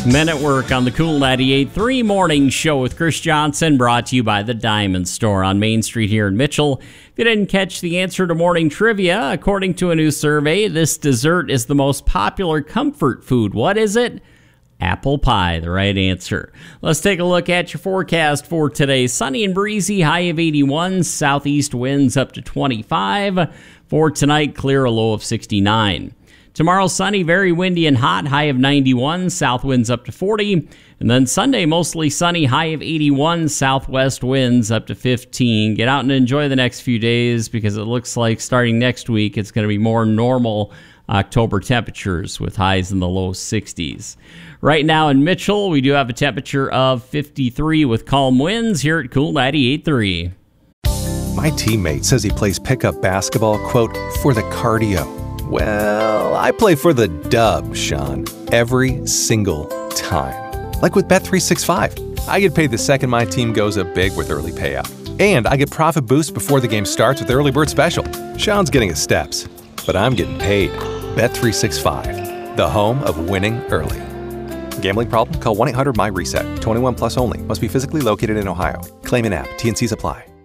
Men at Work on the Cool 98.3 Morning Show with Chris Johnson, brought to you by the Diamond Store on Main Street here in Mitchell. If you didn't catch the answer to morning trivia, according to a new survey, this dessert is the most popular comfort food. What is it? Apple pie, the right answer. Let's take a look at your forecast for today. Sunny and breezy, high of 81, southeast winds up to 25. For tonight, clear, a low of 69. Tomorrow, sunny, very windy and hot, high of 91, south winds up to 40. And then Sunday, mostly sunny, high of 81, southwest winds up to 15. Get out and enjoy the next few days because it looks like starting next week, it's going to be more normal October temperatures with highs in the low 60s. Right now in Mitchell, we do have a temperature of 53 with calm winds here at Cool 98.3. My teammate says he plays pickup basketball, quote, for the cardio. Well, I play for the dub, Sean, every single time. Like with Bet365. I get paid the second my team goes up big with early payout. And I get profit boost before the game starts with Early Bird Special. Sean's getting his steps, but I'm getting paid. Bet365, the home of winning early. Gambling problem? Call 1-800-MY-RESET. 21 plus only. Must be physically located in Ohio. Claim in app. T&Cs apply.